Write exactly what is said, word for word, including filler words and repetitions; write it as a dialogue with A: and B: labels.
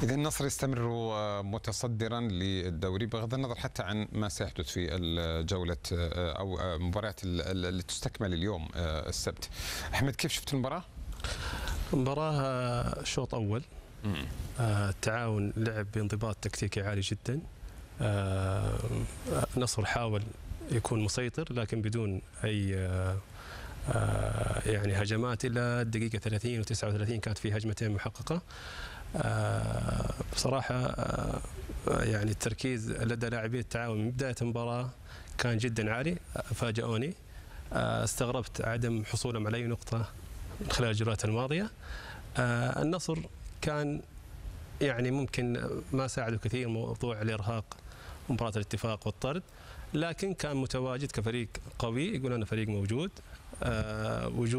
A: إذا النصر يستمر متصدرا للدوري بغض النظر حتى عن ما سيحدث في الجولة أو مباريات اللي تستكمل اليوم السبت. أحمد، كيف شفت المباراة؟
B: مباراة شوط أول، التعاون لعب بانضباط تكتيكي عالي جدا. النصر حاول يكون مسيطر لكن بدون أي يعني هجمات إلى الدقيقة ثلاثين وتسعة وثلاثين كانت في هجمتين محققة. بصراحة يعني التركيز لدى لاعبي التعاون من بداية المباراة كان جدا عالي. فاجئوني، استغربت عدم حصولهم على أي نقطة من خلال الجولات الماضية. النصر كان يعني ممكن ما ساعده كثير موضوع الإرهاق مباراة الاتفاق والطرد، لكن كان متواجد كفريق قوي. يقول أنا فريق موجود، وجود